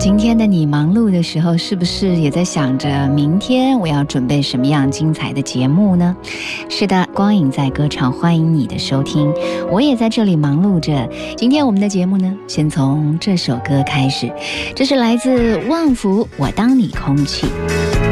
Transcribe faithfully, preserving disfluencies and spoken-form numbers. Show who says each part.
Speaker 1: 今天的你忙碌的时候，是不是也在想着明天我要准备什么样精彩的节目呢？是的，光影在歌唱，欢迎你的收听，我也在这里忙碌着。今天我们的节目呢，先从这首歌开始，这是来自旺福《我当你空气》。